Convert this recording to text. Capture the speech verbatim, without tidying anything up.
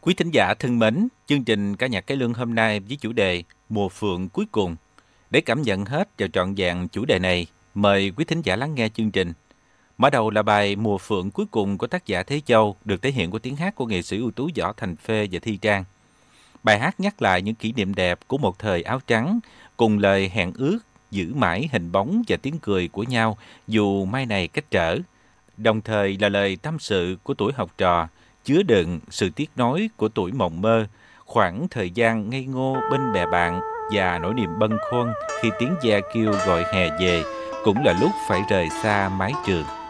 Quý thính giả thân mến, chương trình Ca nhạc cải lương hôm nay với chủ đề Mùa Phượng cuối cùng. Để cảm nhận hết và trọn vẹn chủ đề này, mời quý thính giả lắng nghe chương trình. Mở đầu là bài Mùa Phượng cuối cùng của tác giả Thế Châu, được thể hiện qua tiếng hát của nghệ sĩ ưu tú Võ Thành Phê và Thi Trang. Bài hát nhắc lại những kỷ niệm đẹp của một thời áo trắng, cùng lời hẹn ước giữ mãi hình bóng và tiếng cười của nhau dù mai này cách trở. Đồng thời là lời tâm sự của tuổi học trò, chứa đựng sự tiếc nối của tuổi mộng mơ, khoảng thời gian ngây ngô bên bè bạn và nỗi niềm bâng khuâng khi tiếng ve kêu gọi hè về, cũng là lúc phải rời xa mái trường.